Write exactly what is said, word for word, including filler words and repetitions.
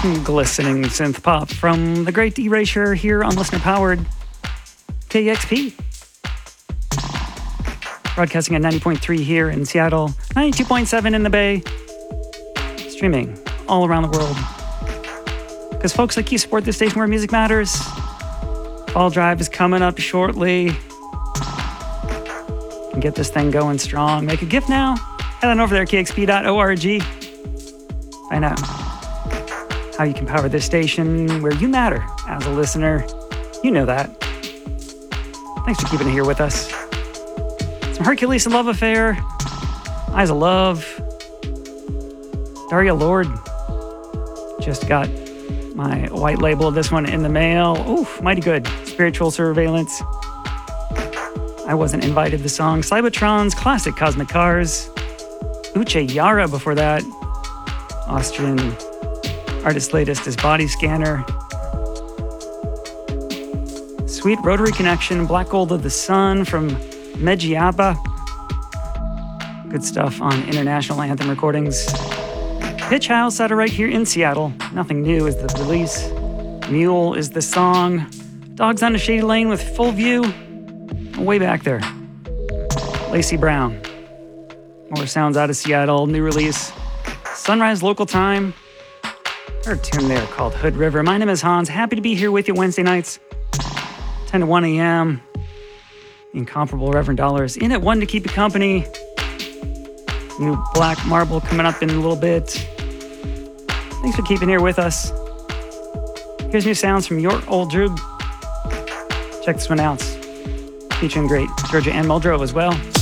Some glistening synth pop from the great Erasure here on listener-powered K E X P. Broadcasting at ninety point three here in Seattle, ninety-two point seven in the Bay. Streaming all around the world. Because folks like you support this station where music matters. Fall Drive is coming up shortly. And get this thing going strong. Make a gift now. Head on over there, k x p dot org. Find out how you can power this station where you matter as a listener. You know that. Thanks for keeping it here with us. Some Hercules and Love Affair. Eyes of Love. Daria Lord. Just got my white label of this one in the mail. Oof, mighty good. Spiritual Surveillance. I Wasn't Invited, the song. Cybertron's classic Cosmic Cars. Uche Yara before that. Austrian artist latest is Body Scanner. Sweet Rotary Connection, Black Gold of the Sun from Mejiaba. Good stuff on International Anthem Recordings. Pitch House out of right here in Seattle. Nothing New is the release. Mule is the song. Dogs on a Shady Lane with Full View. Way back there. Lacey Brown. More sounds out of Seattle. New release. Sunrise Local Time. Heard a tune there called Hood River. My name is Hans. Happy to be here with you Wednesday nights. ten to one a.m. The incomparable Reverend Dollars in at one to keep you company. New Black Marble coming up in a little bit. Thanks for keeping here with us. Here's new sounds from Your Old Droog. Check this one out. Featuring great Georgia Ann Muldrow as well.